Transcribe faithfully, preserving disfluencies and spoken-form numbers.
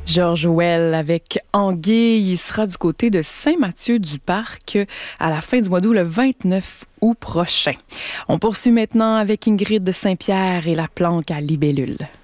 George Well avec Anguille. Il sera du côté de Saint-Mathieu-du-Parc à la fin du mois d'août, le vingt-neuf août prochain. On poursuit maintenant avec Ingrid de Saint-Pierre et la planque à libellule.